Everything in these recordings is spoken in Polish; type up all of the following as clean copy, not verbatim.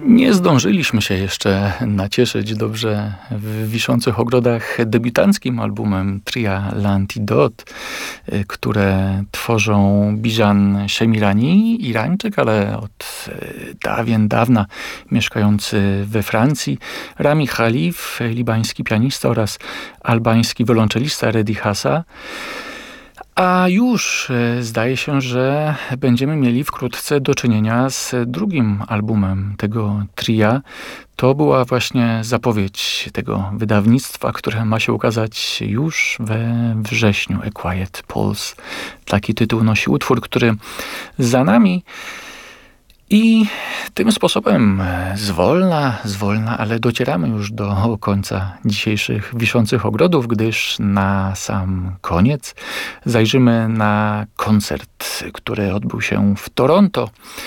Nie zdążyliśmy się jeszcze nacieszyć dobrze w Wiszących Ogrodach debiutanckim albumem tria L'Antidote, które tworzą Bijan Shemirani, Irańczyk, ale od dawien dawna mieszkający we Francji, Rami Khalif, libański pianista oraz albański wiolonczelista Redi Hassa. A już zdaje się, że będziemy mieli wkrótce do czynienia z drugim albumem tego tria. To była właśnie zapowiedź tego wydawnictwa, które ma się ukazać już we wrześniu. A Quiet Pulse. Taki tytuł nosi utwór, który za nami. I tym sposobem zwolna, ale docieramy już do końca dzisiejszych Wiszących Ogrodów, gdyż na sam koniec zajrzymy na koncert, który odbył się w Toronto,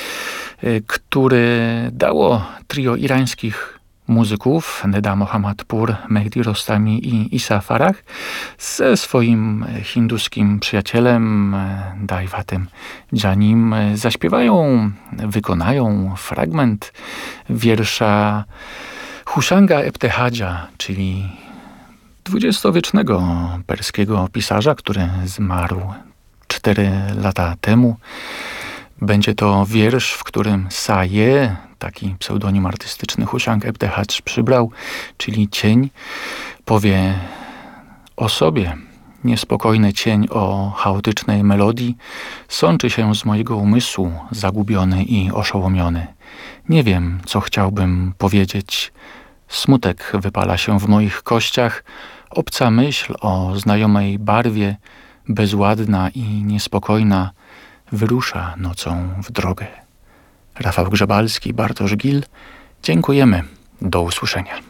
który dało trio irańskich muzyków Neda Mohammadpur, Mehdi Rostami i Isa Farah ze swoim hinduskim przyjacielem Daivatem Janim zaśpiewają, wykonają fragment wiersza Hushanga Ebtehadża, czyli XX-wiecznego perskiego pisarza, który zmarł 4 lata temu. Będzie to wiersz, w którym Saje, taki pseudonim artystyczny Hushang Ebtehadż przybrał, czyli cień, powie o sobie. Niespokojny cień o chaotycznej melodii sączy się z mojego umysłu, zagubiony i oszołomiony. Nie wiem, co chciałbym powiedzieć. Smutek wypala się w moich kościach, obca myśl o znajomej barwie, bezładna i niespokojna, wyrusza nocą w drogę. Rafał Grzebalski, Bartosz Gil. Dziękujemy. Do usłyszenia.